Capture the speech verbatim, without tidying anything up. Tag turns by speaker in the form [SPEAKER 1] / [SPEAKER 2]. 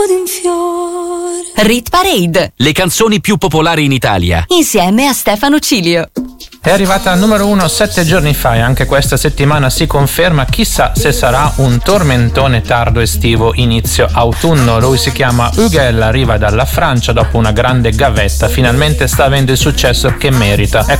[SPEAKER 1] Rit Parade,
[SPEAKER 2] le canzoni più popolari in Italia,
[SPEAKER 1] insieme a Stefano Cilio.
[SPEAKER 3] È arrivata al numero uno sette giorni fa e anche questa settimana si conferma, chissà se sarà un tormentone tardo estivo inizio autunno. Lui si chiama Hugel, arriva dalla Francia dopo una grande gavetta, finalmente sta avendo il successo che merita. È